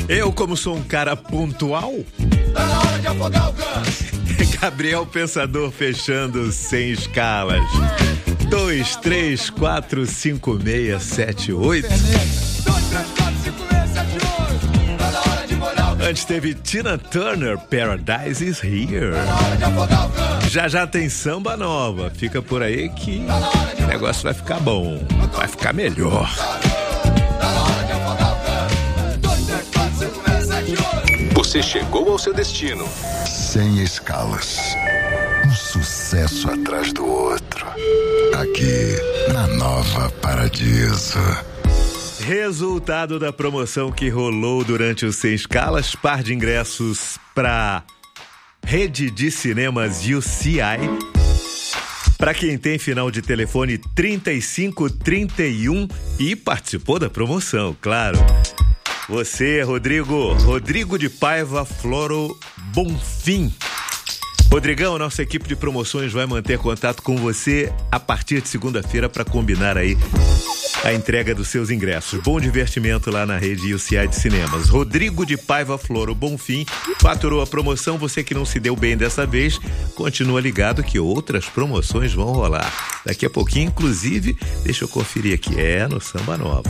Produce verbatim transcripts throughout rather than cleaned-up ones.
Eu, como sou um cara pontual, Tá na hora de afogar o ganso. Gabriel Pensador fechando sem escalas. Dois, três, quatro, cinco, seis, sete, oito. Antes teve Tina Turner, Paradise is Here. Já já tem samba nova. Fica por aí que o negócio vai ficar bom. Vai ficar melhor. Você chegou ao seu destino. Sem escalas. Um sucesso atrás do outro. Aqui, na Nova Paradiso. Resultado da promoção que rolou durante os Sem Escalas. Par de ingressos para Rede de Cinemas U C I. Para quem tem final de telefone trinta e cinco trinta e um e participou da promoção, claro. Você, Rodrigo, Rodrigo de Paiva Floro Bonfim. Rodrigão, nossa equipe de promoções vai manter contato com você a partir de segunda-feira para combinar aí a entrega dos seus ingressos. Bom divertimento lá na rede U C I de cinemas. Rodrigo de Paiva Floro Bonfim faturou a promoção. Você que não se deu bem dessa vez, continua ligado que outras promoções vão rolar. Daqui a pouquinho, inclusive, deixa eu conferir aqui. É no Samba Nova.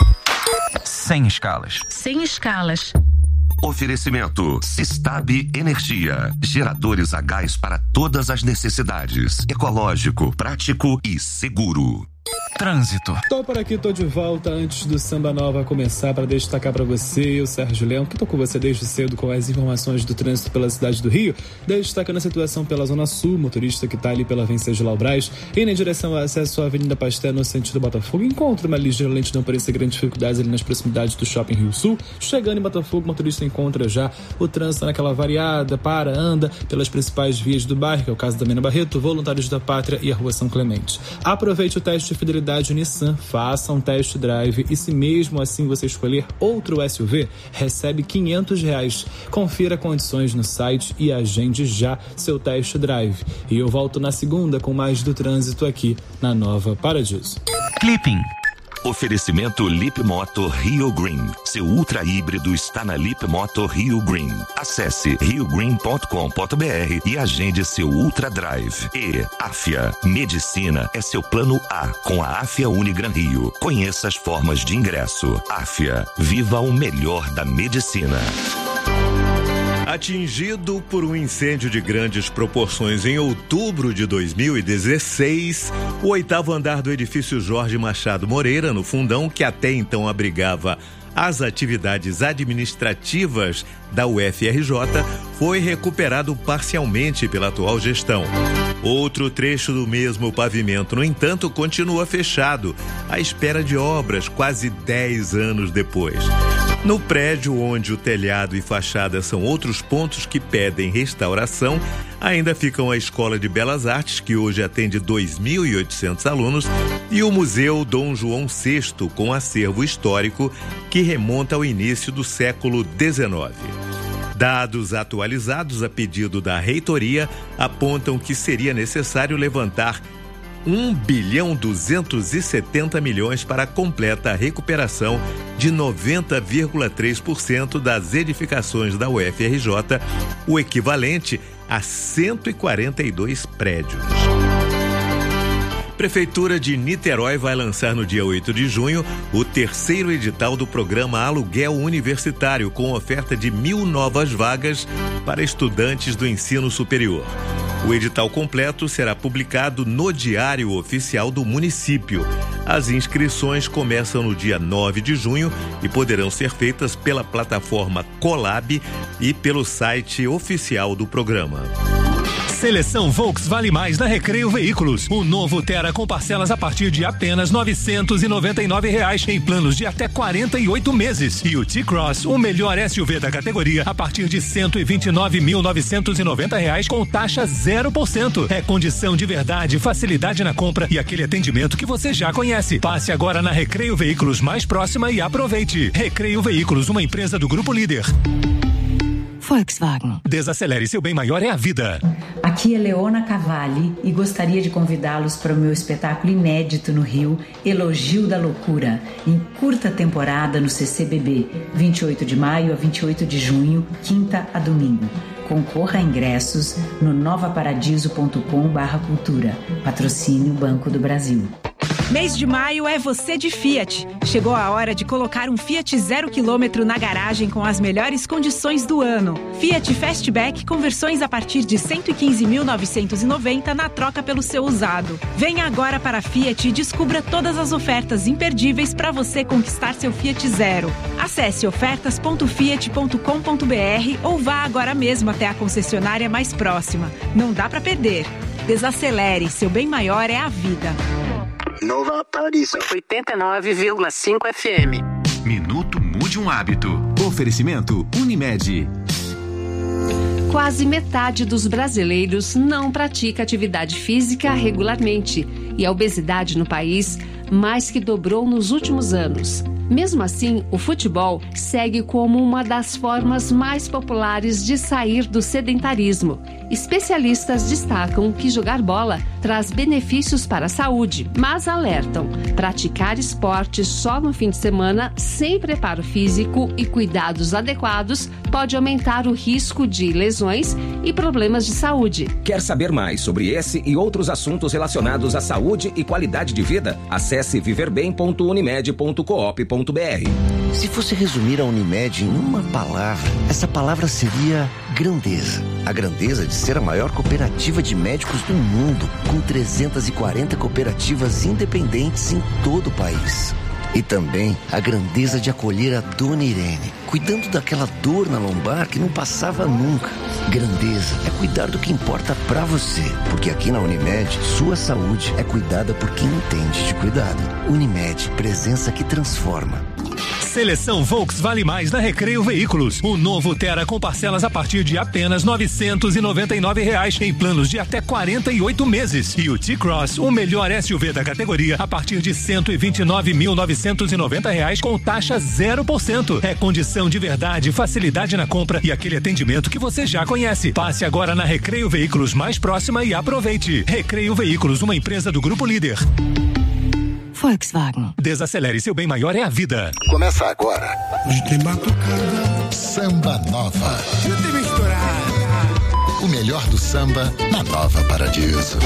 Sem escalas. Sem escalas. Oferecimento Sistab Energia. Geradores a gás para todas as necessidades. Ecológico, prático e seguro. Trânsito. Tô por aqui, tô de volta antes do Samba Nova começar para destacar para você, eu, Sérgio Leão, que tô com você desde cedo com as informações do trânsito pela cidade do Rio, destacando a situação pela Zona Sul, motorista que tá ali pela Venceslau Braz, indo em direção ao acesso à Avenida Pasteur no sentido Botafogo, encontra uma ligeira lentidão por esse grandes dificuldades ali nas proximidades do Shopping Rio Sul. Chegando em Botafogo, o motorista encontra já o trânsito naquela variada, para, anda pelas principais vias do bairro, que é o caso da Mena Barreto, Voluntários da Pátria e a Rua São Clemente. Aproveite o teste de fidelidade Nissan, faça um test drive e se mesmo assim você escolher outro S U V, recebe quinhentos reais. Confira condições no site e agende já seu test drive. E eu volto na segunda com mais do trânsito aqui na Nova Paradiso. Clipping. Oferecimento Lip Moto Rio Green. Seu ultra híbrido está na Lip Moto Rio Green. Acesse rio green ponto com ponto b r e agende seu Ultra Drive. E Afia. Medicina é seu plano A com a Afia Unigran Rio. Conheça as formas de ingresso. Afia. Viva o melhor da medicina. Atingido por um incêndio de grandes proporções em outubro de dois mil e dezesseis, o oitavo andar do edifício Jorge Machado Moreira, no Fundão, que até então abrigava as atividades administrativas da U F R J, foi recuperado parcialmente pela atual gestão. Outro trecho do mesmo pavimento, no entanto, continua fechado, à espera de obras quase dez anos depois. No prédio, onde o telhado e fachada são outros pontos que pedem restauração, ainda ficam a Escola de Belas Artes, que hoje atende dois mil e oitocentos alunos, e o Museu Dom João sexto, com acervo histórico que remonta ao início do século dezenove. Dados atualizados a pedido da reitoria apontam que seria necessário levantar um bilhão duzentos e setenta milhões para a completa recuperação de noventa vírgula três por cento das edificações da U F R J, o equivalente a cento e quarenta e dois prédios. Prefeitura de Niterói vai lançar no dia oito de junho o terceiro edital do programa Aluguel Universitário, com oferta de mil novas vagas para estudantes do ensino superior. O edital completo será publicado no Diário Oficial do município. As inscrições começam no dia nove de junho e poderão ser feitas pela plataforma Colab e pelo site oficial do programa. Seleção Volks Vale Mais na Recreio Veículos. O novo Tera com parcelas a partir de apenas novecentos e noventa e nove reais em planos de até quarenta e oito meses. E o T-Cross, o melhor S U V da categoria, a partir de cento e vinte e nove mil novecentos e noventa reais com taxa zero por cento. É condição de verdade, facilidade na compra e aquele atendimento que você já conhece. Passe agora na Recreio Veículos mais próxima e aproveite. Recreio Veículos, uma empresa do Grupo Líder. Volkswagen. Desacelere, seu bem maior é a vida. A Aqui é Leona Cavalli e gostaria de convidá-los para o meu espetáculo inédito no Rio, Elogio da Loucura, em curta temporada no C C B B, vinte e oito de maio a vinte e oito de junho, quinta a domingo. Concorra a ingressos no nova paradiso ponto com barra cultura. Patrocínio Banco do Brasil. Mês de maio é você de Fiat. Chegou a hora de colocar um Fiat zero quilômetro na garagem com as melhores condições do ano. Fiat Fastback com versões a partir de cento e quinze mil novecentos e noventa na troca pelo seu usado. Venha agora para a Fiat e descubra todas as ofertas imperdíveis para você conquistar seu Fiat Zero. Acesse ofertas ponto fiat ponto com ponto br ou vá agora mesmo até a concessionária mais próxima. Não dá para perder. Desacelere, seu bem maior é a vida. Nova Paradiso oitenta e nove vírgula cinco F M. Minuto Mude um Hábito. Oferecimento Unimed. Quase metade dos brasileiros não pratica atividade física regularmente e a obesidade no país mais que dobrou nos últimos anos. Mesmo assim, o futebol segue como uma das formas mais populares de sair do sedentarismo. Especialistas destacam que jogar bola traz benefícios para a saúde, mas alertam: praticar esporte só no fim de semana, sem preparo físico e cuidados adequados, pode aumentar o risco de lesões e problemas de saúde. Quer saber mais sobre esse e outros assuntos relacionados à saúde e qualidade de vida? Acesse viver bem ponto unimed ponto coop ponto br. Se fosse resumir a Unimed em uma palavra, essa palavra seria grandeza. A grandeza de ser a maior cooperativa de médicos do mundo, com trezentas e quarenta cooperativas independentes em todo o país. E também a grandeza de acolher a Dona Irene, cuidando daquela dor na lombar que não passava nunca. Grandeza é cuidar do que importa pra você, porque aqui na Unimed, sua saúde é cuidada por quem entende de cuidado. Unimed, presença que transforma. Seleção Volks Vale Mais na Recreio Veículos. O novo Tera com parcelas a partir de apenas novecentos e noventa e nove reais em planos de até quarenta e oito meses. E o T-Cross, o melhor S U V da categoria, a partir de cento e vinte e nove mil novecentos e noventa reais com taxa zero por cento. É condição de verdade, facilidade na compra e aquele atendimento que você já conhece. Passe agora na Recreio Veículos mais próxima e aproveite. Recreio Veículos, uma empresa do Grupo Líder. Volkswagen. Desacelere, seu bem maior é a vida. Começa agora. Hoje tem batucada. Samba Nova. Eu tenho estourar. O melhor do samba na Nova Paradiso.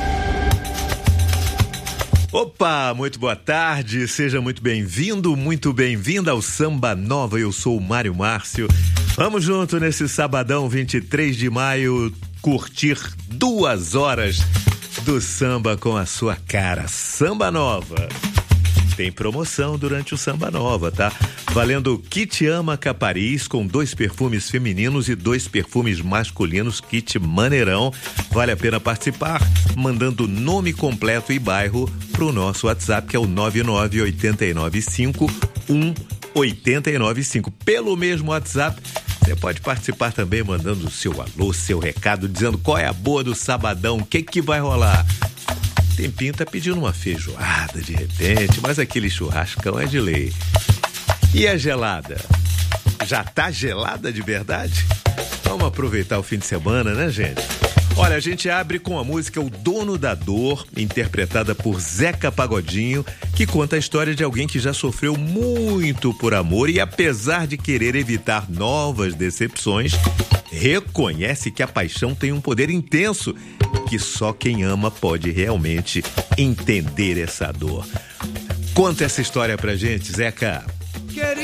Opa, muito boa tarde, seja muito bem-vindo, muito bem-vinda ao Samba Nova. Eu sou o Mário Márcio. Vamos junto nesse sabadão vinte e três de maio curtir duas horas do samba com a sua cara. Samba Nova. Tem promoção durante o Samba Nova, tá? Valendo kit Ama Capariz com dois perfumes femininos e dois perfumes masculinos, kit maneirão. Vale a pena participar, mandando nome completo e bairro pro nosso WhatsApp, que é o nove nove oito nove cinco um oito nove cinco. Pelo mesmo WhatsApp, você pode participar também mandando o seu alô, seu recado, dizendo qual é a boa do sabadão, o que que vai rolar. Tempinho tá pedindo uma feijoada de repente, mas aquele churrascão é de lei. E a gelada? Já tá gelada de verdade? Vamos aproveitar o fim de semana, né, gente? Olha, a gente abre com a música O Dono da Dor, interpretada por Zeca Pagodinho, que conta a história de alguém que já sofreu muito por amor e, apesar de querer evitar novas decepções, reconhece que a paixão tem um poder intenso, que só quem ama pode realmente entender essa dor. Conta essa história pra gente, Zeca.